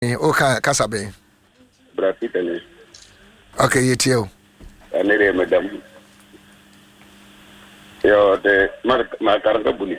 Okay, Kasabe. Brapitani. Okay, you too. Anere madam. Yo de markaranga buni.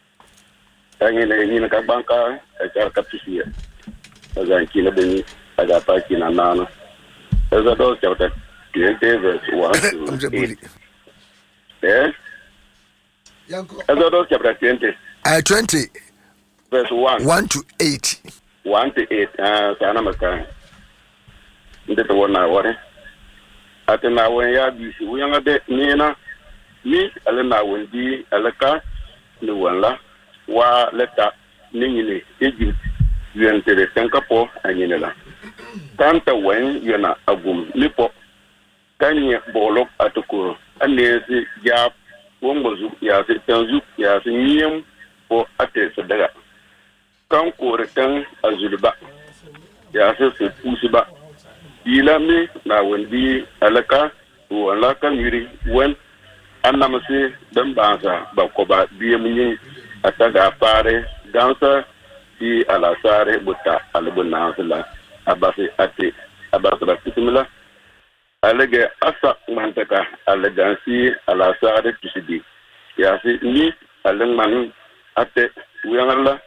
Ni ka banka ka kapisia. Azan kina beni aga pa kina nana. Eza do chawta 20 verse 1 to 8. Eh? Eza do chapter 20. 20 verse 1 to 8. 1 to 8. Sana makan. Ndete wona wore. Atena wen ya bisi wuyanga de nina ni alena wendi alaka ni wala wa leta ningine Egypt yentere Singapore anyinela tanta wen yana agum lipo kanye bolok atukuro anezi ya wongozu ya se tanzu ya se nyem po ate sadaga kan koretan azulba ya se pusiba ilami na wendi alaka wala kan yuri wen annamasi dan bansa bakoba biye munyi ataga pare dansa di alasare buta albuna sala abasi ate abasra kitimla alege asa mantaka alegansi alasare tisidi yasi ni alengman ate wiangala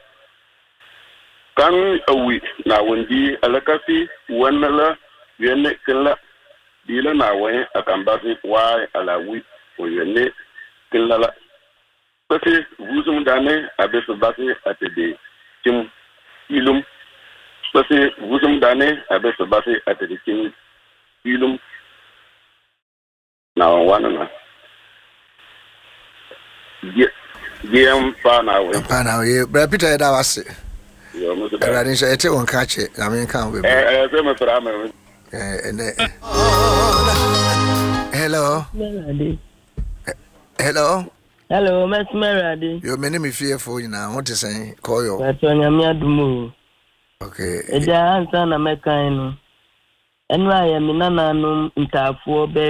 kan awi na wendi alakasi wanala yene kala dila na wen akambasi wa alawi oyene kilala pasi vuzum dane abeso basi atede tim ilum pasi vuzum dane abeso basi atede tim ilum na wana gem pana we bra Peter da wase yo muso da ran sha ete won ka che na men kan we se me fra me hello hello Miss Meradi yo me me fearful na what is saying call yo atonya me adumu okay eja ansa na mekan no enwa ya me nana no ntafo be